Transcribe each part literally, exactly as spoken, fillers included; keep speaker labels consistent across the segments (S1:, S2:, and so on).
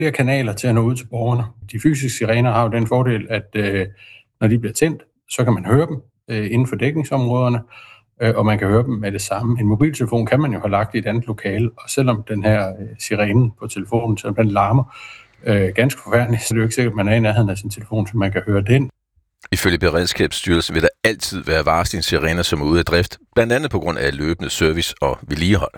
S1: flere kanaler til at nå ud til borgerne. De fysiske sirener har jo den fordel, at øh, når de bliver tændt, så kan man høre dem øh, inden for dækningsområderne, øh, og man kan høre dem med det samme. En mobiltelefon kan man jo have lagt i et andet lokale, og selvom den her øh, sirene på telefonen, selvom den larmer øh, ganske forfærdeligt, så er det jo ikke sikkert, at man er i nærheden af sin telefon, så man kan høre den.
S2: Ifølge Beredskabsstyrelsen vil der altid være varslingssirener, som er ude af drift, blandt andet på grund af løbende service og vedligehold.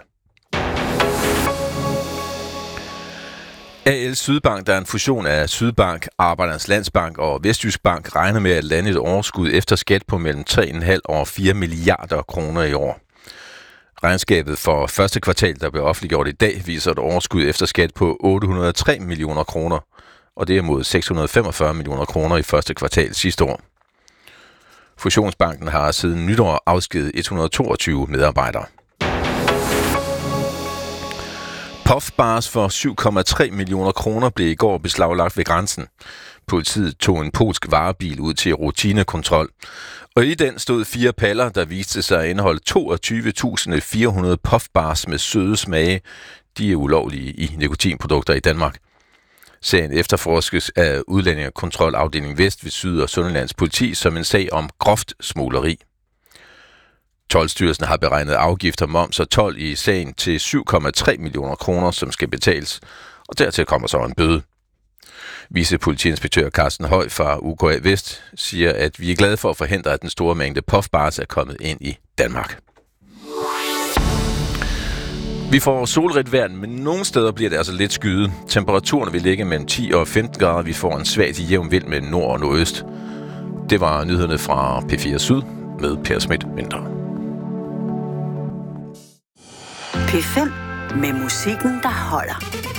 S2: A L Sydbank, der er en fusion af Sydbank, Arbejdernes Landsbank og Vestjysk Bank, regner med at lande et overskud efter skat på mellem tre komma fem og fire milliarder kroner i år. Regnskabet for første kvartal, der blev offentliggjort i dag, viser et overskud efter skat på otte hundrede og tre millioner kroner, og det er mod seks hundrede og femogfyrre millioner kroner i første kvartal sidste år. Fusionsbanken har siden nytår afskediget et hundrede og toogtyve medarbejdere. Puffbars for syv komma tre millioner kroner blev i går beslaglagt ved grænsen. Politiet tog en polsk varebil ud til rutinekontrol, og i den stod fire paller, der viste sig at indeholde toogtyve tusind fire hundrede puffbars med søde smage. De er ulovlige i nikotinprodukter i Danmark. Sagen efterforskes af Udlændingekontrolafdeling Vest ved Syd- og Sønderlands politi som en sag om groft smugleri. Toldstyrelsen har beregnet afgifter, moms og told i sagen til syv komma tre millioner kroner, som skal betales, og dertil kommer så en bøde. Vicepolitiinspektør Carsten Høj fra U K A Vest siger, at vi er glade for at forhindre, at den store mængde puffbars er kommet ind i Danmark. Vi får solrigt vejr, men nogle steder bliver det altså lidt skyet. Temperaturen vil ligge mellem ti og femten grader. Vi får en svag til jævn vind med nord og nordøst. Det var nyhederne fra P fire Syd med Per Schmidt Mindre.
S3: P fem med musikken, der holder.